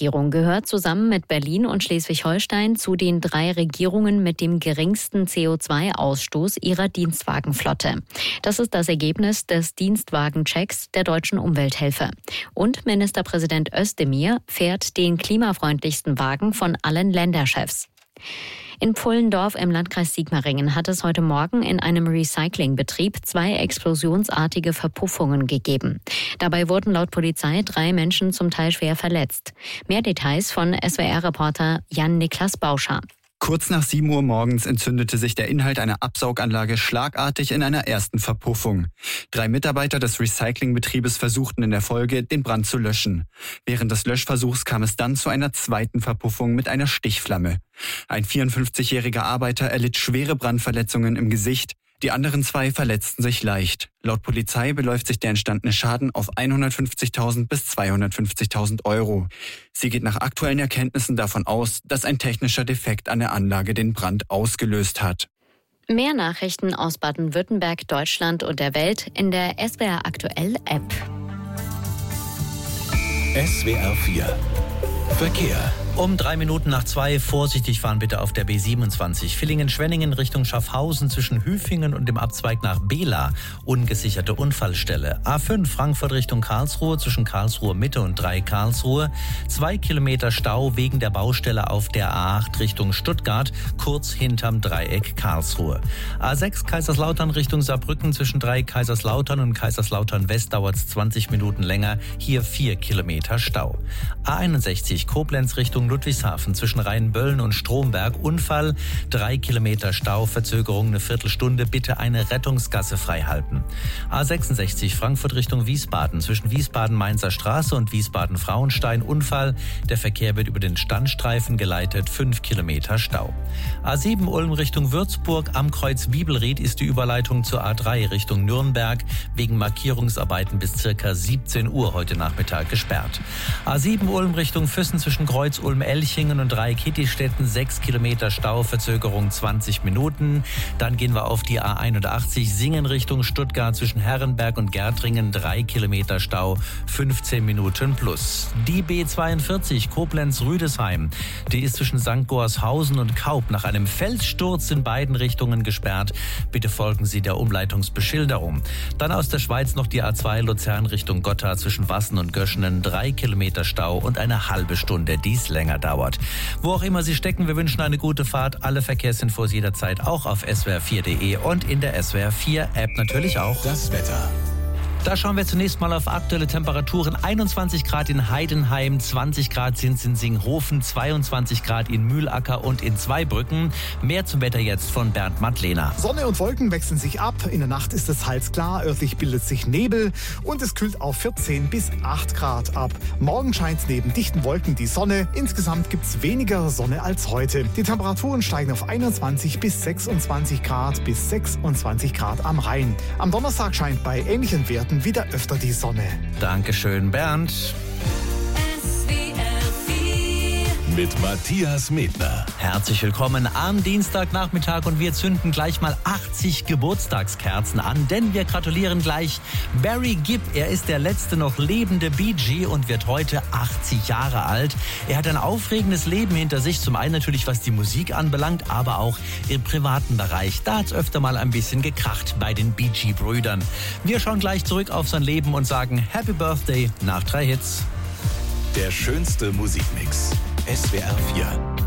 Bundesregierung gehört zusammen mit Berlin und Schleswig-Holstein zu den 3 Regierungen mit dem geringsten CO2-Ausstoß ihrer Dienstwagenflotte. Das ist das Ergebnis des Dienstwagenchecks der Deutschen Umwelthilfe. Und Ministerpräsident Özdemir fährt den klimafreundlichsten Wagen von allen Länderchefs. In Pfullendorf im Landkreis Sigmaringen hat es heute Morgen in einem Recyclingbetrieb 2 explosionsartige Verpuffungen gegeben. Dabei wurden laut Polizei 3 Menschen zum Teil schwer verletzt. Mehr Details von SWR-Reporter Jan-Niklas Bauscher. Kurz nach 7 Uhr morgens entzündete sich der Inhalt einer Absauganlage schlagartig in einer ersten Verpuffung. 3 Mitarbeiter des Recyclingbetriebes versuchten in der Folge, den Brand zu löschen. Während des Löschversuchs kam es dann zu einer zweiten Verpuffung mit einer Stichflamme. Ein 54-jähriger Arbeiter erlitt schwere Brandverletzungen im Gesicht. Die anderen 2 verletzten sich leicht. Laut Polizei beläuft sich der entstandene Schaden auf 150.000 bis 250.000 Euro. Sie geht nach aktuellen Erkenntnissen davon aus, dass ein technischer Defekt an der Anlage den Brand ausgelöst hat. Mehr Nachrichten aus Baden-Württemberg, Deutschland und der Welt in der SWR Aktuell App. SWR 4 Verkehr. Um 3 Minuten nach 2 vorsichtig fahren bitte auf der B27 Villingen-Schwenningen Richtung Schaffhausen zwischen Hüfingen und dem Abzweig nach Bela. Ungesicherte Unfallstelle. A5 Frankfurt Richtung Karlsruhe zwischen Karlsruhe Mitte und 3 Karlsruhe. 2 Kilometer Stau wegen der Baustelle auf der A8 Richtung Stuttgart, kurz hinterm Dreieck Karlsruhe. A6 Kaiserslautern Richtung Saarbrücken zwischen 3 Kaiserslautern und Kaiserslautern West dauert es 20 Minuten länger. Hier 4 Kilometer Stau. A61 Koblenz Richtung Ludwigshafen zwischen Rheinböllen und Stromberg. Unfall, 3 Kilometer Stau, Verzögerung eine Viertelstunde. Bitte eine Rettungsgasse freihalten. A66 Frankfurt Richtung Wiesbaden zwischen Wiesbaden-Mainzer Straße und Wiesbaden-Frauenstein. Unfall, der Verkehr wird über den Standstreifen geleitet. 5 Kilometer Stau. A7 Ulm Richtung Würzburg. Am Kreuz Bibelried ist die Überleitung zur A3 Richtung Nürnberg wegen Markierungsarbeiten bis circa 17 Uhr heute Nachmittag gesperrt. A7 Ulm Richtung Füssen zwischen Kreuz Ulm-Elchingen und 3 Kittistetten, 6 Kilometer Stau, Verzögerung 20 Minuten. Dann gehen wir auf die A81 Singen Richtung Stuttgart zwischen Herrenberg und Gärtringen, 3 Kilometer Stau, 15 Minuten plus. Die B42 Koblenz-Rüdesheim, die ist zwischen St. Gorshausen und Kaub nach einem Felssturz in beiden Richtungen gesperrt. Bitte folgen Sie der Umleitungsbeschilderung. Dann aus der Schweiz noch die A2 Luzern Richtung Gotha zwischen Wassen und Göschenen, 3 Kilometer Stau und eine halbe Stunde, die es länger dauert. Wo auch immer Sie stecken, wir wünschen eine gute Fahrt. Alle Verkehrsinfos jederzeit auch auf swr4.de und in der SWR 4 App natürlich auch. Das Wetter. Da schauen wir zunächst mal auf aktuelle Temperaturen. 21 Grad in Heidenheim, 20 Grad sind es in Singhofen, 22 Grad in Mühlacker und in Zweibrücken. Mehr zum Wetter jetzt von Bernd Madlener. Sonne und Wolken wechseln sich ab. In der Nacht ist es halbklar, örtlich bildet sich Nebel und es kühlt auf 14 bis 8 Grad ab. Morgen scheint neben dichten Wolken die Sonne. Insgesamt gibt es weniger Sonne als heute. Die Temperaturen steigen auf 21 bis 26 Grad bis 26 Grad am Rhein. Am Donnerstag scheint bei ähnlichen Werten wieder öfter die Sonne. Dankeschön, Bernd. Mit Matthias Medner. Herzlich willkommen am Dienstagnachmittag und wir zünden gleich mal 80 Geburtstagskerzen an, denn wir gratulieren gleich Barry Gibb. Er ist der letzte noch lebende Bee Gee und wird heute 80 Jahre alt. Er hat ein aufregendes Leben hinter sich, zum einen natürlich was die Musik anbelangt, aber auch im privaten Bereich. Da hat es öfter mal ein bisschen gekracht bei den Bee Gee Brüdern. Wir schauen gleich zurück auf sein Leben und sagen Happy Birthday nach 3 Hits. Der schönste Musikmix. SWR 4.